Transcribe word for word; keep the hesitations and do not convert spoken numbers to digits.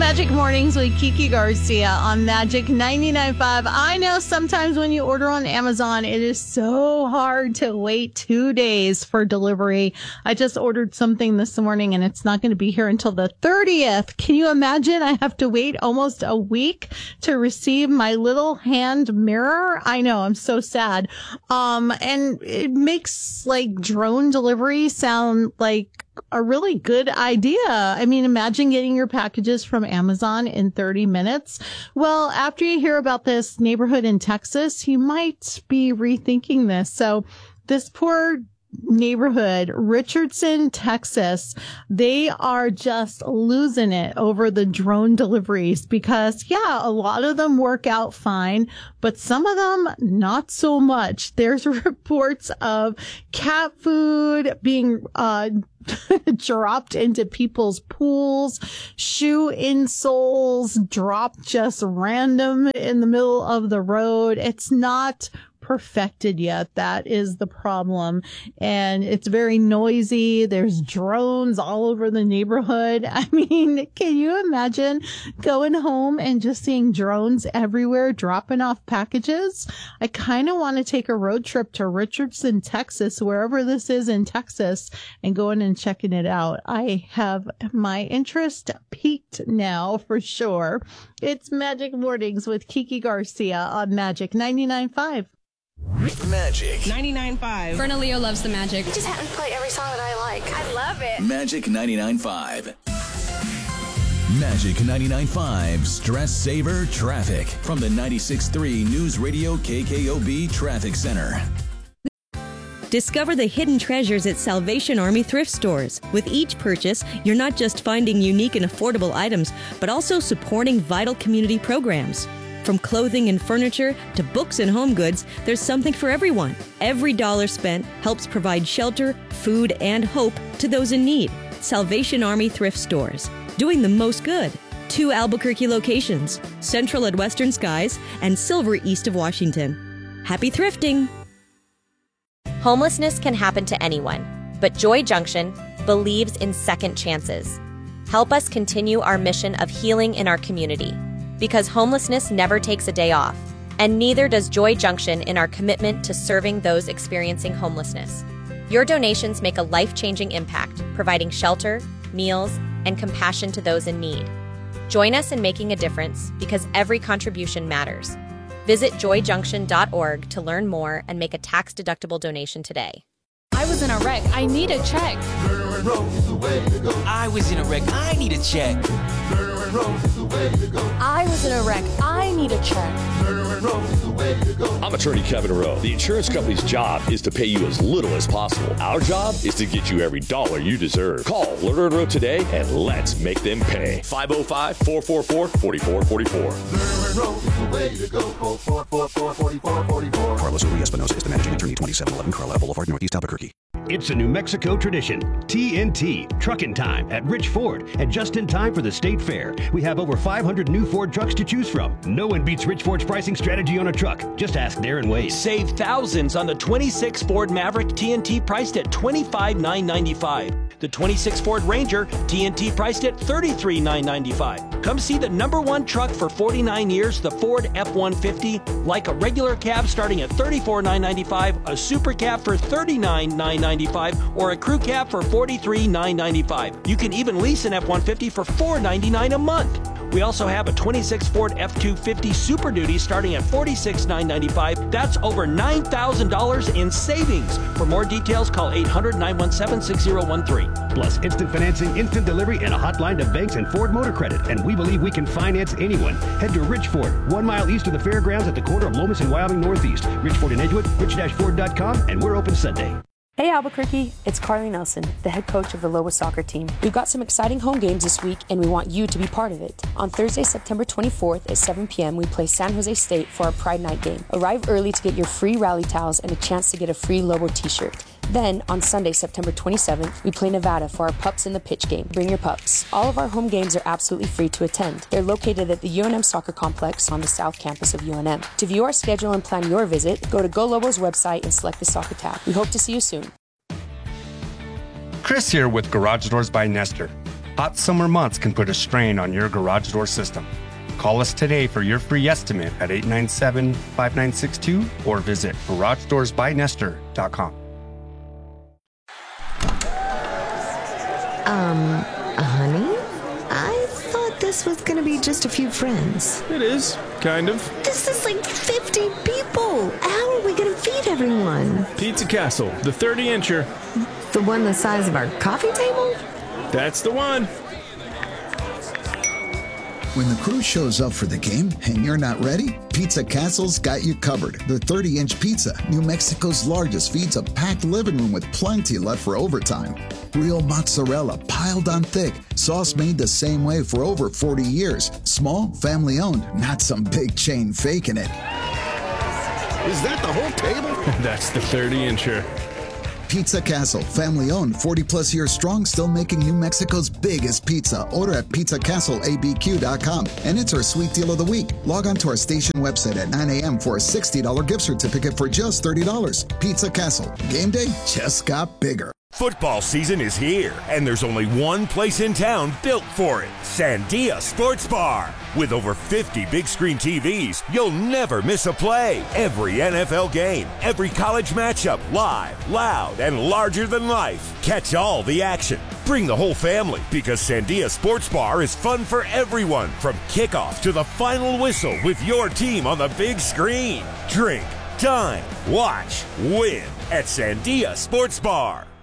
Magic Mornings with Kiki Garcia on Magic ninety-nine point five. I know sometimes when you order on Amazon, it is so hard to wait two days for delivery. I just ordered something this morning and it's not going to be here until the thirtieth. Can you imagine? I have to wait almost a week to receive my little hand mirror. I know, I'm so sad. Um, and it makes like drone delivery sound like a really good idea. I mean, imagine getting your packages from Amazon in thirty minutes. Well, after you hear about this neighborhood in Texas, you might be rethinking this. So this poor neighborhood, Richardson, Texas, they are just losing it over the drone deliveries because, yeah, a lot of them work out fine, but some of them not so much. There's reports of cat food being uh dropped into people's pools, shoe insoles dropped just random in the middle of the road. It's not perfected yet. That is the problem. And it's very noisy. There's drones all over the neighborhood. I mean, can you imagine going home and just seeing drones everywhere dropping off packages? I kind of want to take a road trip to Richardson, Texas, wherever this is in Texas, and going and checking it out. I have my interest peaked now for sure. It's Magic Mornings with Kiki Garcia on Magic ninety-nine point five. Magic ninety-nine point five. Bernalillo loves the Magic. Just have me play every song that I like. I love it. Magic ninety-nine point five. Magic ninety-nine point five Stress Saver Traffic from the ninety-six point three News Radio K K O B Traffic Center. Discover the hidden treasures at Salvation Army thrift stores. With each purchase, you're not just finding unique and affordable items, but also supporting vital community programs. From clothing and furniture to books and home goods, there's something for everyone. Every dollar spent helps provide shelter, food, and hope to those in need. Salvation Army thrift stores, doing the most good. Two Albuquerque locations, Central at Western Skies and Silver east of Washington. Happy thrifting! Homelessness can happen to anyone, but Joy Junction believes in second chances. Help us continue our mission of healing in our community, because homelessness never takes a day off, and neither does Joy Junction in our commitment to serving those experiencing homelessness. Your donations make a life-changing impact, providing shelter, meals, and compassion to those in need. Join us in making a difference, because every contribution matters. Visit joy junction dot org to learn more and make a tax-deductible donation today. I was in a wreck. I need a check. I was in a wreck. I need a check. I was in a wreck. I need a check. I'm attorney Kevin Rowe. The insurance company's job is to pay you as little as possible. Our job is to get you every dollar you deserve. Call Lerner and Rowe today and let's make them pay. five oh five, four four four, four four four four. Carlos Uri Espinosa is the managing attorney, twenty-seven eleven Carlisle Boulevard, Northeast Albuquerque. It's a New Mexico tradition. T N T, Truckin' Time at Rich Ford, and just in time for the State Fair. We have over five hundred new Ford trucks to choose from. No one beats Rich Ford's pricing strategy on a truck. Just ask Darren Wade. Save thousands on the twenty-six Ford Maverick T N T priced at twenty-five thousand nine hundred ninety-five dollars. The twenty-six Ford Ranger T N T priced at thirty-three thousand nine hundred ninety-five dollars. Come see the number one truck for forty-nine years, the Ford F one fifty. Like a regular cab starting at thirty-four thousand nine hundred ninety-five dollars, a super cab for thirty-nine thousand nine hundred ninety-five dollars, or a crew cab for forty-three thousand nine hundred ninety-five dollars. You can even lease an F one fifty for four hundred ninety-nine dollars a month. We also have a twenty-six Ford F two fifty Super Duty starting at forty-six thousand nine hundred ninety-five dollars. That's over nine thousand dollars in savings. For more details, call eight hundred, nine one seven, six zero one three. Plus instant financing, instant delivery, and a hotline to banks and Ford Motor Credit. And we believe we can finance anyone. Head to Rich Ford, one mile east of the fairgrounds at the corner of Lomas and Wyoming Northeast. Rich Ford in Edgewood, rich ford dot com, and we're open Sunday. Hey Albuquerque, it's Carly Nelson, the head coach of the Lobo soccer team. We've got some exciting home games this week and we want you to be part of it. On Thursday, September twenty-fourth at seven p.m. we play San Jose State for our Pride Night game. Arrive early to get your free rally towels and a chance to get a free Lobo t-shirt. Then, on Sunday, September twenty-seventh, we play Nevada for our Pups in the Pitch game. Bring your pups. All of our home games are absolutely free to attend. They're located at the U N M Soccer Complex on the south campus of U N M. To view our schedule and plan your visit, go to Go Lobos website and select the soccer tab. We hope to see you soon. Chris here with Garage Doors by Nestor. Hot summer months can put a strain on your garage door system. Call us today for your free estimate at eight nine seven, five nine six two or visit garage doors by nestor dot com. Um, honey? I thought this was gonna be just a few friends. It is, kind of. This is like fifty people. How are we gonna feed everyone? Pizza Castle, the thirty-incher. The one the size of our coffee table? That's the one. When the crew shows up for the game and you're not ready, Pizza Castle's got you covered. The thirty-inch pizza, New Mexico's largest, feeds a packed living room with plenty left for overtime. Real mozzarella piled on thick, sauce made the same way for over forty years. Small, family-owned, not some big chain faking it. Is that the whole table? That's the thirty-incher. Pizza Castle, family owned, forty plus years strong, still making New Mexico's biggest pizza. Order at pizza castle a b q dot com. And it's our sweet deal of the week. Log on to our station website at nine a.m. for a sixty dollars gift certificate for just thirty dollars. Pizza Castle. Game day just got bigger. Football season is here, and there's only one place in town built for it, Sandia Sports Bar. With over fifty big screen T Vs, you'll never miss a play. Every N F L game, every college matchup, live, loud, and larger than life. Catch all the action. Bring the whole family, because Sandia Sports Bar is fun for everyone, from kickoff to the final whistle with your team on the big screen. Drink, dine, watch, win at Sandia Sports Bar.